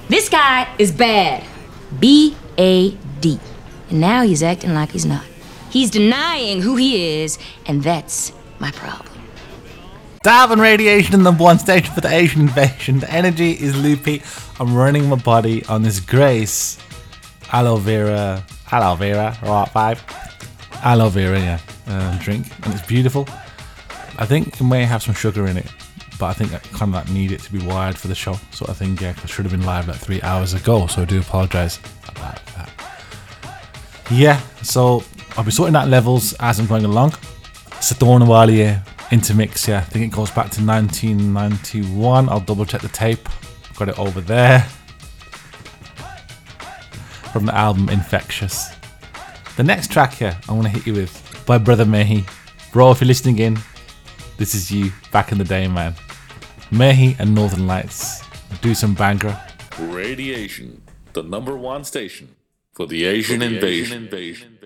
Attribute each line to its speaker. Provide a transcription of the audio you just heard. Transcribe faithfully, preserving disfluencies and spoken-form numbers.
Speaker 1: This guy is bad. B A D. And now he's acting like he's not. He's denying who he is, and that's my problem.
Speaker 2: Darwin Radiation, the number one station for the Asian invasion. The energy is loopy. I'm running my body on this Grace aloe vera, aloe vera, right vibe? Aloe vera, yeah, uh, drink. And it's beautiful. I think it may have some sugar in it, but I think I kind of like need it to be wired for the show. So I think, yeah, I should have been live like three hours ago. So I do apologise about that. Yeah, so I'll be sorting out levels as I'm going along. Sadorn Walier Intermix, yeah, I think it goes back to nineteen ninety-one. I'll double check the tape. I've got it over there. From the album Infectious. The next track here I want to hit you with by Brother Mehi. Bro, if you're listening in, this is you back in the day, man. Mehi and Northern Lights. Do some banger.
Speaker 3: Radiation, the number one station for the Asian, for the invasion. Asian invasion.